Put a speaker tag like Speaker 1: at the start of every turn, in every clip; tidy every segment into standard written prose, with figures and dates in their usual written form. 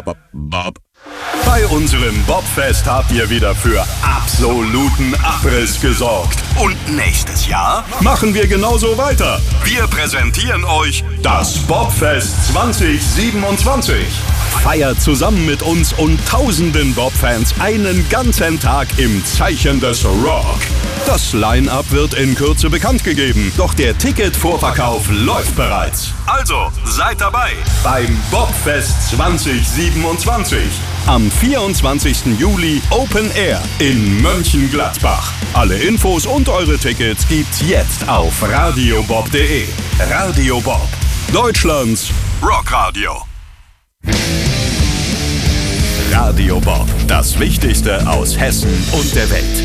Speaker 1: Bob. Bei unserem Bobfest habt ihr wieder für absoluten Abriss gesorgt. Und nächstes Jahr machen wir genauso weiter. Wir präsentieren euch das Bobfest 2027. Feiert zusammen mit uns und tausenden Bob-Fans einen ganzen Tag im Zeichen des Rock. Das Line-Up wird in Kürze bekannt gegeben, doch der Ticketvorverkauf läuft bereits. Also seid dabei beim Bobfest 2027. Am 24. Juli Open Air in Mönchengladbach. Alle Infos und eure Tickets gibt's jetzt auf radiobob.de. Radio Bob, Deutschlands Rockradio. Radio Bob, das Wichtigste aus Hessen und der Welt.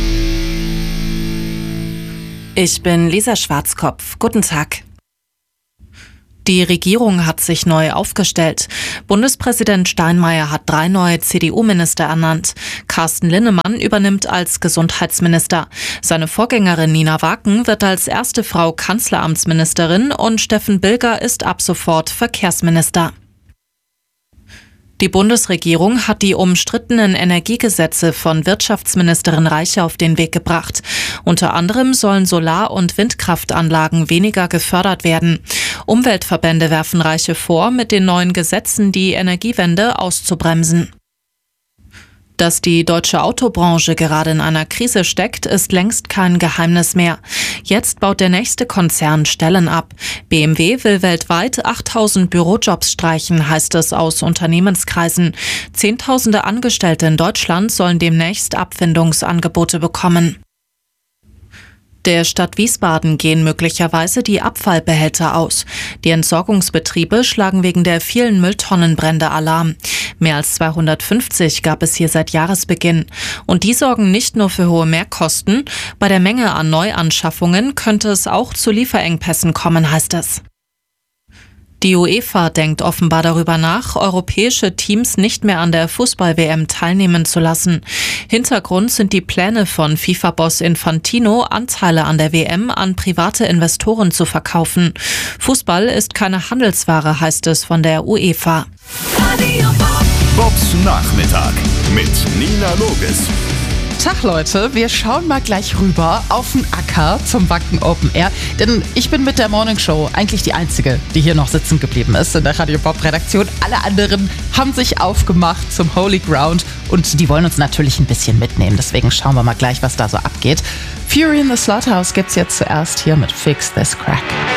Speaker 2: Ich bin Lisa Schwarzkopf. Guten Tag. Die Regierung hat sich neu aufgestellt. Bundespräsident Steinmeier hat 3 neue CDU-Minister ernannt. Carsten Linnemann übernimmt als Gesundheitsminister. Seine Vorgängerin Nina Waken wird als erste Frau Kanzleramtsministerin und Steffen Bilger ist ab sofort Verkehrsminister. Die Bundesregierung hat die umstrittenen Energiegesetze von Wirtschaftsministerin Reiche auf den Weg gebracht. Unter anderem sollen Solar- und Windkraftanlagen weniger gefördert werden. Umweltverbände werfen Reiche vor, mit den neuen Gesetzen die Energiewende auszubremsen. Dass die deutsche Autobranche gerade in einer Krise steckt, ist längst kein Geheimnis mehr. Jetzt baut der nächste Konzern Stellen ab. BMW will weltweit 8000 Bürojobs streichen, heißt es aus Unternehmenskreisen. Zehntausende Angestellte in Deutschland sollen demnächst Abfindungsangebote bekommen. Der Stadt Wiesbaden gehen möglicherweise die Abfallbehälter aus. Die Entsorgungsbetriebe schlagen wegen der vielen Mülltonnenbrände Alarm. Mehr als 250 gab es hier seit Jahresbeginn. Und die sorgen nicht nur für hohe Mehrkosten. Bei der Menge an Neuanschaffungen könnte es auch zu Lieferengpässen kommen, heißt es. Die UEFA denkt offenbar darüber nach, europäische Teams nicht mehr an der Fußball-WM teilnehmen zu lassen. Hintergrund sind die Pläne von FIFA-Boss Infantino, Anteile an der WM an private Investoren zu verkaufen. Fußball ist keine Handelsware, heißt es von der UEFA.
Speaker 1: Bobs Nachmittag mit Nina Loges.
Speaker 3: Tag Leute, wir schauen mal gleich rüber auf den Acker zum Wacken Open Air, denn ich bin mit der Morning Show eigentlich die Einzige, die hier noch sitzen geblieben ist in der Radio Bob Redaktion. Alle anderen haben sich aufgemacht zum Holy Ground und die wollen uns natürlich ein bisschen mitnehmen, deswegen schauen wir mal gleich, was da so abgeht. Fury in the Slaughterhouse gibt's jetzt zuerst hier mit Fix This Crack.